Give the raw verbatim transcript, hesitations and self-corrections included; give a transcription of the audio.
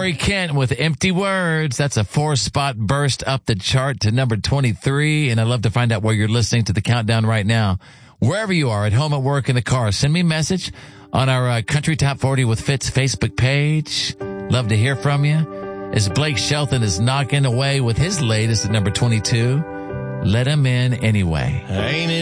Corey Kent with Empty Words. That's a four-spot burst up the chart to number twenty-three, and I'd love to find out where you're listening to the countdown right now. Wherever you are, at home, at work, in the car, send me a message on our uh, Country Top forty with Fitz Facebook page. Love to hear from you. As Blake Shelton is knocking away with his latest at number twenty-two, Let Him In Anyway. Ain't it